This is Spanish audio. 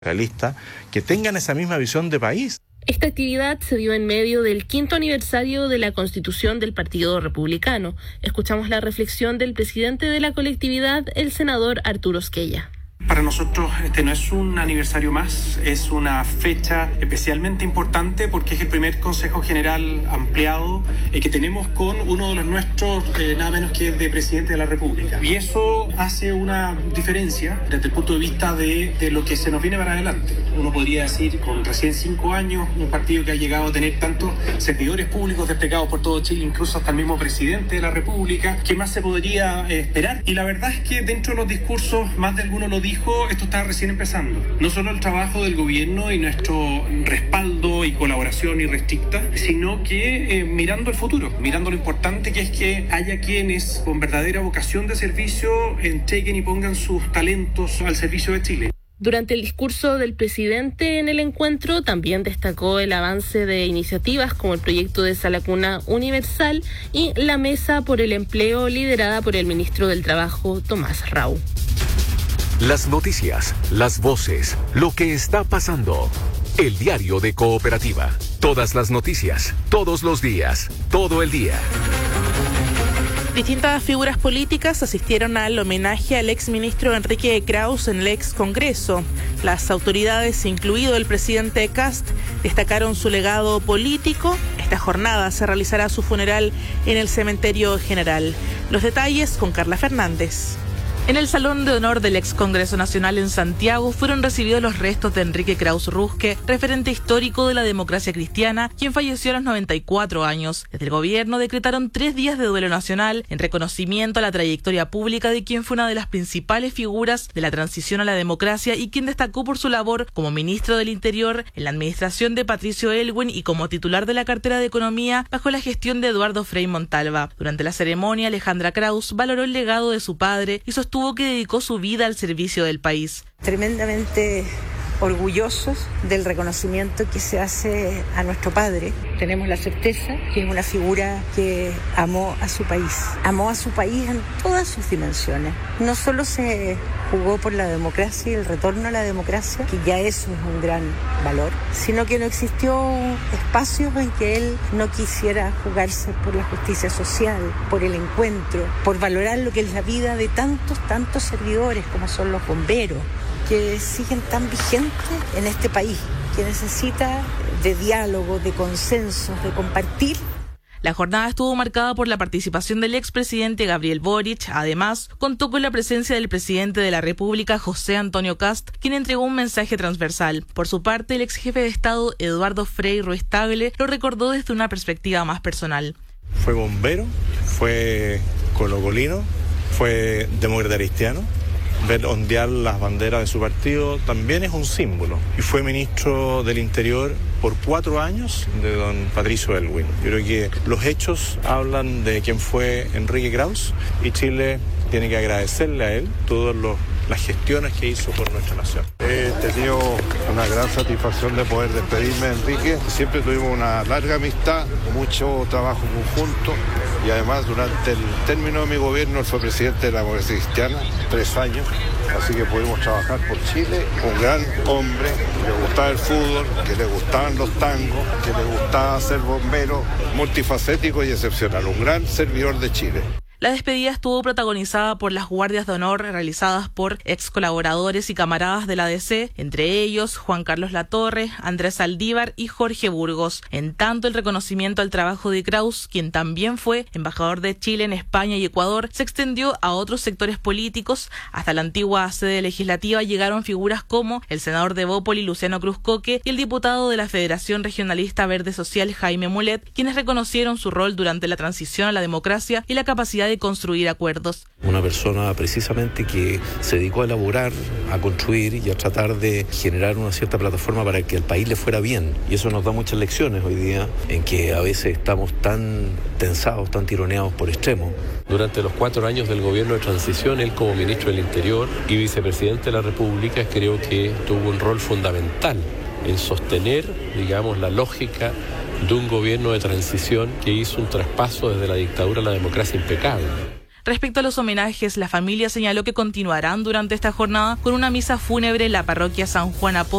realista, que tengan esa misma visión de país. Esta actividad se dio en medio del 5º aniversario de la constitución del Partido Republicano. Escuchamos la reflexión del presidente de la colectividad, el senador Arturo Esquella. Para nosotros este no es un aniversario más, es una fecha especialmente importante porque es el primer Consejo General ampliado que tenemos con uno de los nuestros, nada menos que de Presidente de la República. Y eso hace una diferencia desde el punto de vista de lo que se nos viene para adelante. Uno podría decir, con recién 5 años, un partido que ha llegado a tener tantos servidores públicos desplegados por todo Chile, incluso hasta el mismo Presidente de la República, ¿qué más se podría esperar? Y la verdad es que dentro de los discursos, más de alguno lo dijo, esto está recién empezando. No solo el trabajo del gobierno y nuestro respaldo y colaboración irrestricta, sino que mirando el futuro, mirando lo importante que es que haya quienes con verdadera vocación de servicio entreguen y pongan sus talentos al servicio de Chile. Durante el discurso del presidente en el encuentro también destacó el avance de iniciativas como el proyecto de Sala Cuna Universal y la Mesa por el Empleo liderada por el ministro del Trabajo, Tomás Rau. Las noticias, las voces, lo que está pasando. El diario de Cooperativa. Todas las noticias, todos los días, todo el día. Distintas figuras políticas asistieron al homenaje al exministro Enrique Krauss en el ex Congreso. Las autoridades, incluido el presidente Kast, destacaron su legado político. Esta jornada se realizará su funeral en el Cementerio General. Los detalles con Carla Fernández. En el Salón de Honor del Ex Congreso Nacional en Santiago fueron recibidos los restos de Enrique Krauss Rusque, referente histórico de la democracia cristiana, quien falleció a los 94 años. Desde el gobierno decretaron 3 días de duelo nacional en reconocimiento a la trayectoria pública de quien fue una de las principales figuras de la transición a la democracia y quien destacó por su labor como ministro del Interior en la administración de Patricio Aylwin y como titular de la cartera de Economía bajo la gestión de Eduardo Frei Montalva. Durante la ceremonia, Alejandra Krauss valoró el legado de su padre y sostuvo que dedicó su vida al servicio del país. Tremendamente orgullosos del reconocimiento que se hace a nuestro padre. Tenemos la certeza que es una figura que amó a su país en todas sus dimensiones. No solo se jugó por la democracia y el retorno a la democracia, que ya eso es un gran valor, sino que no existió espacios en que él no quisiera jugarse por la justicia social, por el encuentro, por valorar lo que es la vida de tantos servidores como son los bomberos, que siguen tan vigentes en este país, que necesita de diálogo, de consenso, de compartir. La jornada estuvo marcada por la participación del expresidente Gabriel Boric. Además, contó con la presencia del presidente de la República, José Antonio Kast, quien entregó un mensaje transversal. Por su parte, el ex jefe de Estado, Eduardo Frei Ruiz-Tagle, lo recordó desde una perspectiva más personal. Fue bombero, fue colocolino, fue demócrata cristiano. Ver ondear las banderas de su partido también es un símbolo. Y fue ministro del Interior por 4 años de don Patricio Aylwin. Yo creo que los hechos hablan de quién fue Enrique Krauss y Chile tiene que agradecerle a él todas las gestiones que hizo por nuestra nación. He tenido una gran satisfacción de poder despedirme de Enrique. Siempre tuvimos una larga amistad, mucho trabajo conjunto y además durante el término de mi gobierno él fue presidente de la democracia cristiana, 3 años. Así que pudimos trabajar por Chile. Un gran hombre, que le gustaba el fútbol, que le gustaban los tangos, que le gustaba ser bombero, multifacético y excepcional. Un gran servidor de Chile. La despedida estuvo protagonizada por las guardias de honor realizadas por ex colaboradores y camaradas de la ADC, entre ellos Juan Carlos Latorre, Andrés Saldívar y Jorge Burgos. En tanto, el reconocimiento al trabajo de Krauss, quien también fue embajador de Chile en España y Ecuador, se extendió a otros sectores políticos. Hasta la antigua sede legislativa llegaron figuras como el senador de Bópoli, Luciano Cruzcoque, y el diputado de la Federación Regionalista Verde Social, Jaime Mulet, quienes reconocieron su rol durante la transición a la democracia y la capacidad de construir acuerdos. Una persona precisamente que se dedicó a elaborar, a construir y a tratar de generar una cierta plataforma para que al país le fuera bien. Y eso nos da muchas lecciones hoy día en que a veces estamos tan tensados, tan tironeados por extremos. Durante los 4 años del gobierno de transición, él como ministro del Interior y vicepresidente de la República, creo que tuvo un rol fundamental en sostener, digamos, la lógica de un gobierno de transición que hizo un traspaso desde la dictadura a la democracia impecable. Respecto a los homenajes, la familia señaló que continuarán durante esta jornada con una misa fúnebre en la parroquia San Juan Apóstol